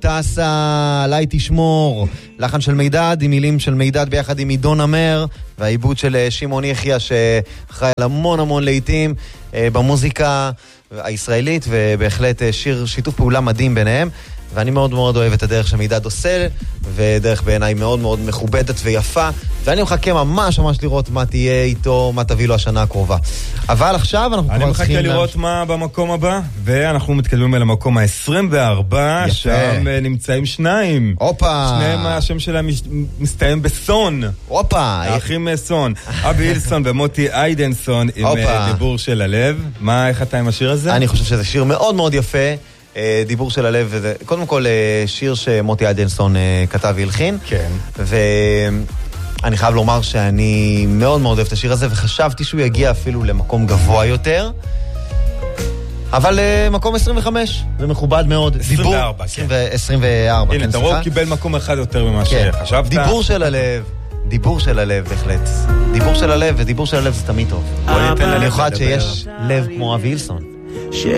טסה, עליי תשמור, לחן של מידד עם מילים של מידד ביחד עם עידון אמר, והעיבוד של שמעון יחיה שחי על המון לעיתים במוזיקה הישראלית, ובהחלט שיר שיתוף פעולה מדהים ביניהם, ואני מאוד אוהב את הדרך שמידד עושה, ודרך בעיניי מאוד מכובדת ויפה, ואני מחכה ממש לראות מה תהיה איתו, מה תביא לו השנה הקרובה. אבל עכשיו אנחנו כבר צריכים... אני מחכה לראות מה במקום הבא, ואנחנו מתקדמים אל המקום ה-24, שם נמצאים שניים. שניהם השם שלהם מסתיים בסון. האחים סון. אבי הילסון ומוטי איידנסון עם דיבור של הלב. איך אתה עם השיר הזה? אני חושב שזה שיר מאוד יפה. דיבור של הלב, וזה קודם כל שיר שמוטי איידנסון כתב והלחין. כן. ואני חייב לומר שאני מאוד אוהב את השיר הזה, וחשבתי שהוא יגיע אפילו למקום גבוה יותר. אבל מקום 25, זה מכובד מאוד. 24, כן. 24, הנה, תראו, קיבל מקום אחד יותר ממה שחשבת. דיבור של הלב, בהחלט. דיבור של הלב, ודיבור של הלב זה תמיד טוב. במיוחד שיש לב כמו אבי הילסון.